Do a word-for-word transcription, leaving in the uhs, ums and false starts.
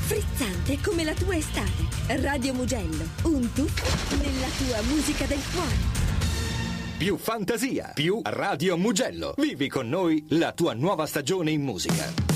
frizzante come la tua estate. Radio Mugello, un tuffo nella tua musica del cuore. Più fantasia, più Radio Mugello. Vivi con noi la tua nuova stagione in musica.